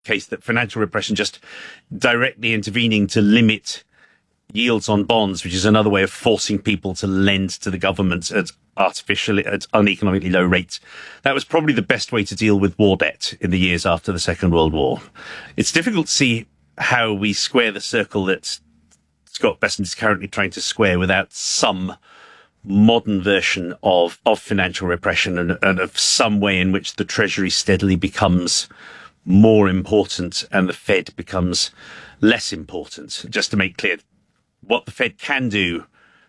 case that financial repression, just directly intervening to limit yields on bonds, which is another way of forcing people to lend to the government at uneconomically low rates. That was probably the best way to deal with war debt in the years after the Second World War. It's difficult to see how we square the circle that Scott Bessent is currently trying to square without some modern version of financial repression and of some way in which the Treasury steadily becomes more important and the Fed becomes less important. Just to make clear, what the Fed can do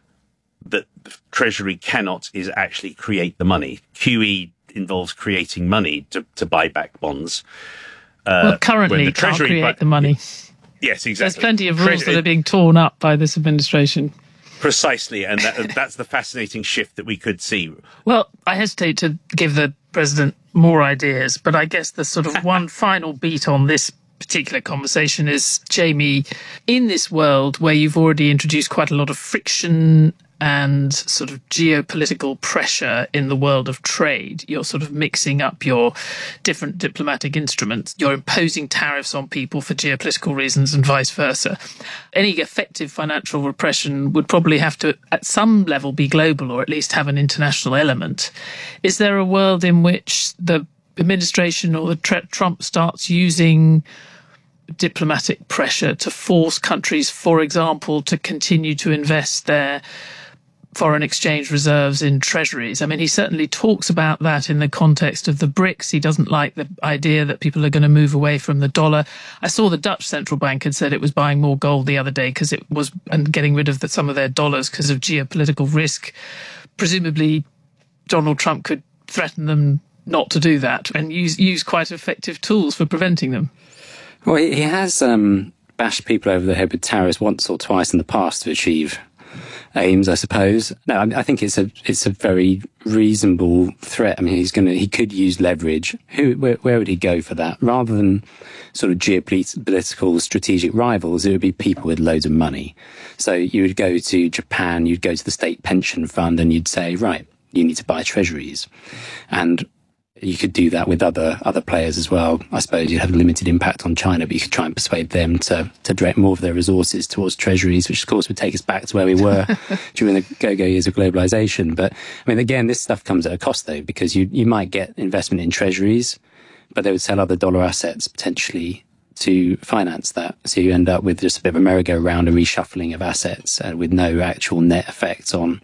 that the Treasury cannot is actually create the money. QE involves creating money to buy back bonds. Well, currently the can't create the money. Yes, exactly. There's plenty of rules that are being torn up by this administration. Precisely, and that's the fascinating shift that we could see. Well, I hesitate to give the president more ideas, but I guess the sort of one final beat on this particular conversation is, Jamie, in this world where you've already introduced quite a lot of friction and sort of geopolitical pressure in the world of trade, you're sort of mixing up your different diplomatic instruments. You're imposing tariffs on people for geopolitical reasons and vice versa. Any effective financial repression would probably have to, at some level, be global or at least have an international element. Is there a world in which the administration or Trump starts using diplomatic pressure to force countries, for example, to continue to invest their foreign exchange reserves in treasuries? I mean, he certainly talks about that in the context of the BRICS. He doesn't like the idea that people are going to move away from the dollar. I saw the Dutch central bank had said it was buying more gold the other day because it was, and getting rid of some of their dollars because of geopolitical risk. Presumably, Donald Trump could threaten them not to do that and use quite effective tools for preventing them. Well, he has bashed people over the head with tariffs once or twice in the past to achieve aims, I suppose. No, I think it's a very reasonable threat. I mean, he could use leverage. Where would he go for that? Rather than sort of geopolitical strategic rivals, it would be people with loads of money. So you would go to Japan, you'd go to the state pension fund, and you'd say, right, you need to buy treasuries. And you could do that with other players as well. I suppose you'd have a limited impact on China, but you could try and persuade them to direct more of their resources towards treasuries, which of course would take us back to where we were during the go-go years of globalization. But I mean, again, this stuff comes at a cost though, because you might get investment in treasuries, but they would sell other dollar assets potentially to finance that. So you end up with just a bit of a merry-go-round, a reshuffling of assets with no actual net effect on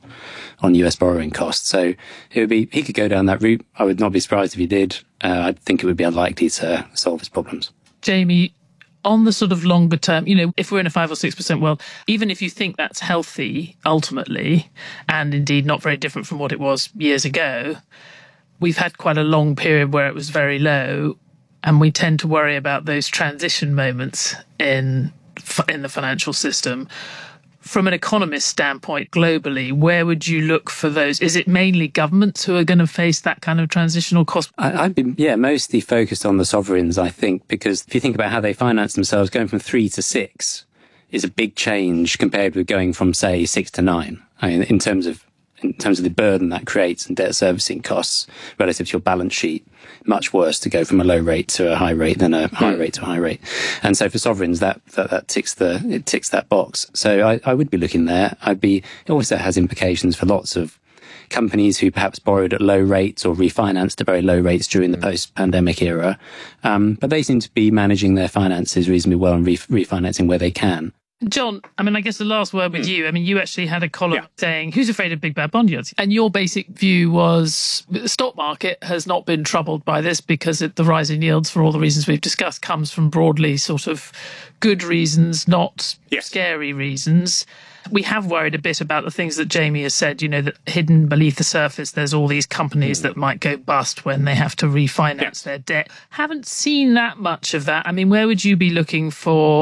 US borrowing costs. So he could go down that route. I would not be surprised if he did. I think it would be unlikely to solve his problems. Jamie, on the sort of longer term, if we're in a 5 or 6% world, even if you think that's healthy ultimately, and indeed not very different from what it was years ago, we've had quite a long period where it was very low, and we tend to worry about those transition moments in the financial system. From an economist standpoint, globally, where would you look for those? Is it mainly governments who are going to face that kind of transitional cost? I've been, mostly focused on the sovereigns, I think, because if you think about how they finance themselves, going from 3 to 6 is a big change compared with going from, say, 6 to 9. I mean, in terms of the burden that creates and debt servicing costs relative to your balance sheet, much worse to go from a low rate to a high rate than a high rate to a high rate. And so for sovereigns, that ticks that box. So I would be looking there. It also has implications for lots of companies who perhaps borrowed at low rates or refinanced at very low rates during the post-pandemic era. But they seem to be managing their finances reasonably well and refinancing where they can. John, I mean, I guess the last word with you. I mean, you actually had a column saying, who's afraid of big bad bond yields? And your basic view was the stock market has not been troubled by this because the rise in yields, for all the reasons we've discussed, comes from broadly sort of good reasons, not scary reasons. We have worried a bit about the things that Jamie has said, that hidden beneath the surface, there's all these companies that might go bust when they have to refinance their debt. Haven't seen that much of that. I mean, where would you be looking for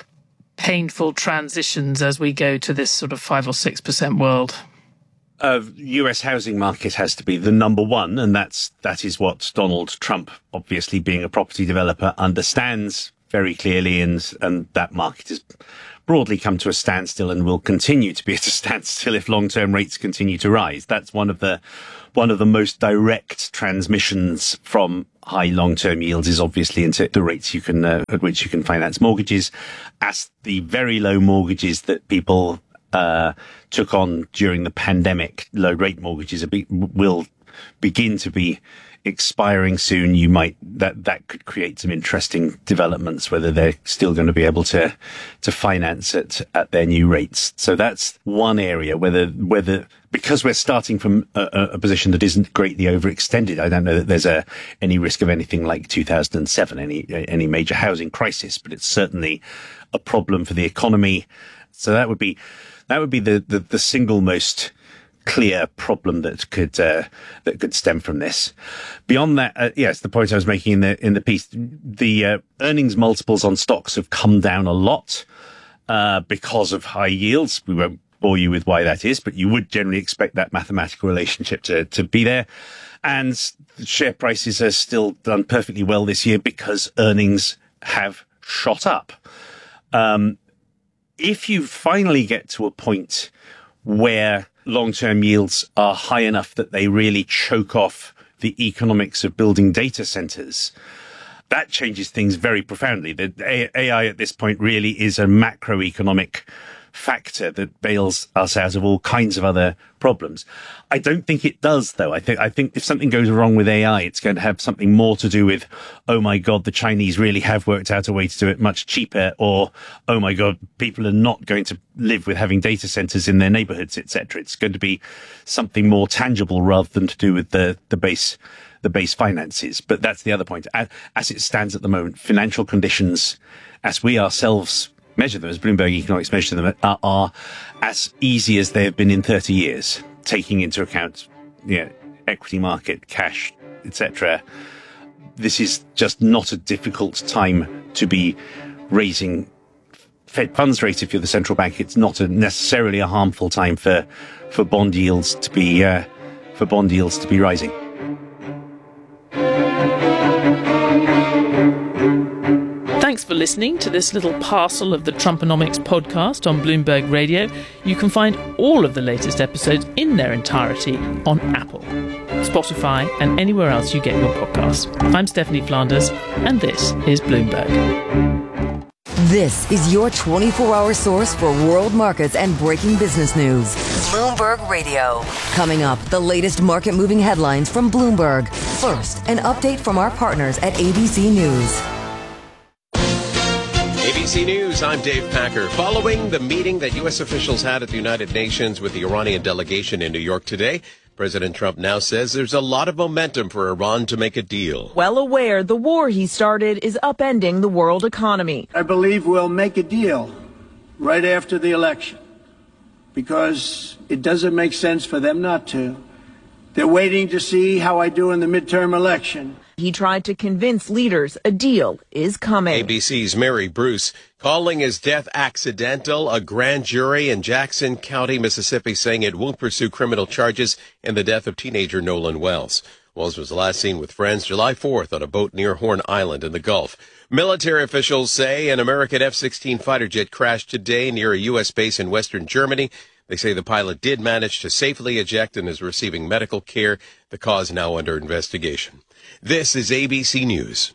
painful transitions as we go to this sort of 5 or 6% world? US housing market has to be the number one, and that is what Donald Trump, obviously being a property developer, understands very clearly, and that market is broadly come to a standstill and will continue to be at a standstill if long-term rates continue to rise. That's one of the most direct transmissions from high long-term yields is obviously into the rates at which you can finance mortgages, as the very low mortgages that people took on during the pandemic, low rate mortgages will begin to be expiring soon. That could create some interesting developments, whether they're still going to be able to finance it at their new rates. So that's one area, whether because we're starting from a position that isn't greatly overextended, I don't know that there's any risk of anything like 2007, any major housing crisis, but it's certainly a problem for the economy. So that would be the single most clear problem that could stem from this. Beyond that, yes, the point I was making in the piece, the earnings multiples on stocks have come down a lot because of high yields. We won't bore you with why that is, but you would generally expect that mathematical relationship to be there. And the share prices are still done perfectly well this year because earnings have shot up. If you finally get to a point where long-term yields are high enough that they really choke off the economics of building data centers, that changes things very profoundly. The AI at this point really is a macroeconomic factor that bails us out of all kinds of other problems. I don't think it does, though. I think if something goes wrong with AI, it's going to have something more to do with, oh my God, the Chinese really have worked out a way to do it much cheaper, or, oh my God, people are not going to live with having data centers in their neighborhoods, etc. It's going to be something more tangible rather than to do with the base finances. But that's the other point. As it stands at the moment, financial conditions, as we ourselves measure them, as Bloomberg Economics measure them, are as easy as they have been in 30 years, taking into account, equity market, cash, etc. This is just not a difficult time to be raising Fed funds rate if you're the central bank. It's not necessarily a harmful time for bond yields to be rising. Thanks for listening to this little parcel of the Trumponomics podcast on Bloomberg Radio. You can find all of the latest episodes in their entirety on Apple, Spotify, and anywhere else you get your podcasts. I'm Stephanie Flanders, and this is Bloomberg. This is your 24-hour source for world markets and breaking business news. Bloomberg Radio. Coming up, the latest market-moving headlines from Bloomberg. First, an update from our partners at ABC News. ABC News, I'm Dave Packer. Following the meeting that U.S. officials had at the United Nations with the Iranian delegation in New York today, President Trump now says there's a lot of momentum for Iran to make a deal. Well aware the war he started is upending the world economy. I believe we'll make a deal right after the election because it doesn't make sense for them not to. They're waiting to see how I do in the midterm election. He tried to convince leaders a deal is coming. ABC's Mary Bruce calling his death accidental. A grand jury in Jackson County, Mississippi, saying it won't pursue criminal charges in the death of teenager Nolan Wells. Wells was last seen with friends July 4th on a boat near Horn Island in the Gulf. Military officials say an American F-16 fighter jet crashed today near a U.S. base in western Germany. They say the pilot did manage to safely eject and is receiving medical care. The cause now under investigation. This is ABC News.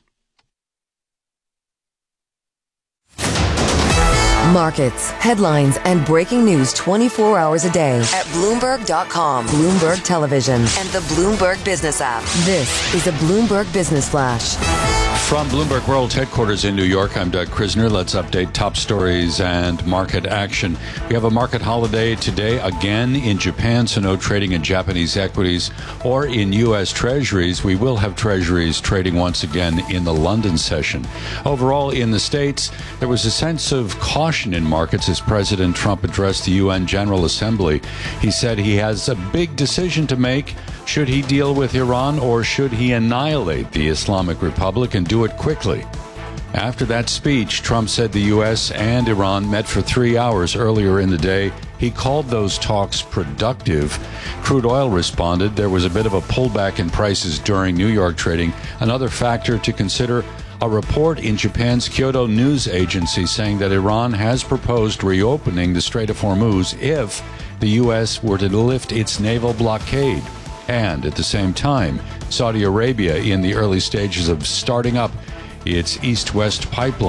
Markets, headlines, and breaking news 24 hours a day at Bloomberg.com, Bloomberg Television, and the Bloomberg Business app. This is a Bloomberg Business Flash. From Bloomberg World Headquarters in New York, I'm Doug Krisner. Let's update top stories and market action. We have a market holiday today again in Japan, so no trading in Japanese equities or in U.S. Treasuries. We will have Treasuries trading once again in the London session. Overall, in the States, there was a sense of caution in markets as President Trump addressed the UN General Assembly. He said he has a big decision to make. Should he deal with Iran or should he annihilate the Islamic Republic and do it quickly? After that speech, Trump said the U.S. and Iran met for 3 hours earlier in the day. He called those talks productive. Crude oil responded. There was a bit of a pullback in prices during New York trading. Another factor to consider, A report in Japan's Kyodo News Agency saying that Iran has proposed reopening the Strait of Hormuz if the U.S. were to lift its naval blockade. And at the same time, Saudi Arabia in the early stages of starting up its east-west pipeline.